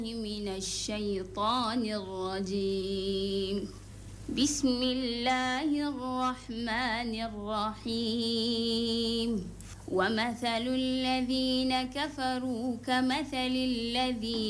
من الشيطان الرجيم. بسم الله الرحمن الرحيم. ومثل الذين كفروا كمثل الذي